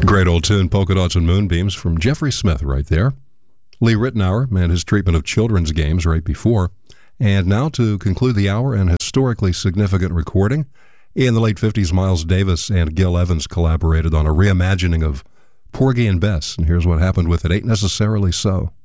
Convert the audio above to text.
Great old tune, Polka Dots and Moonbeams, from Jeffrey Smith right there. Lee Ritenour and his treatment of children's games right before. And now to conclude the hour, an historically significant recording. In the late 50s, Miles Davis and Gil Evans collaborated on a reimagining of Porgy and Bess, and here's what happened with It Ain't Necessarily So.